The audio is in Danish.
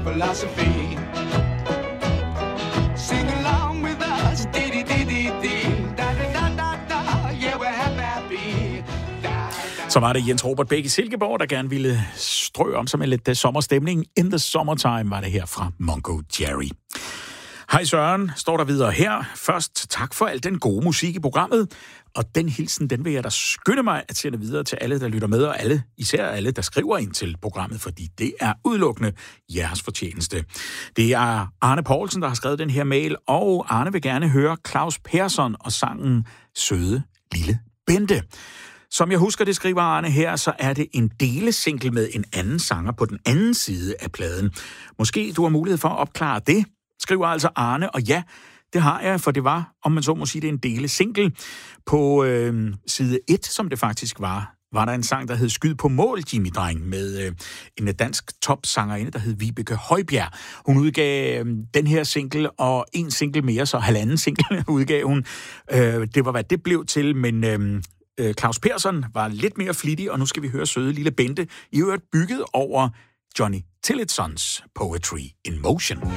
philosophy. Sing along with us, dee-dee-dee-dee-dee, da-da-da-da-da, yeah, we're happy. Så var det Jens Robert Bæk i Silkeborg, der gerne ville strø om sig med lidt sommerstemning. In the Summertime var det her fra Mungo Jerry. Hej Søren, står der videre her. Først tak for al den gode musik i programmet, og den hilsen, den vil jeg da skynde mig at sende videre til alle, der lytter med, og alle, især alle, der skriver ind til programmet, fordi det er udelukkende jeres fortjeneste. Det er Arne Poulsen, der har skrevet den her mail, og Arne vil gerne høre Claus Persson og sangen Søde Lille Bente. Som jeg husker det, skriver Arne her, så er det en delesingle med en anden sanger på den anden side af pladen. Måske du har mulighed for at opklare det, skriver altså Arne, og ja, det har jeg, for det var, om man så må sige, det er en delesingle. På side 1, som det faktisk var der en sang, der hed Skyd på mål, Jimmy Dreng, med en dansk topsangerinde, der hed Vibeke Højbjerg. Hun udgav den her single, og en single mere, så halvanden single udgav hun. Det var, hvad det blev til, men Claus Persson var lidt mere flittig, og nu skal vi høre Søde Lille Bente, i øvrigt bygget over Johnny Tillitsons Poetry in Motion.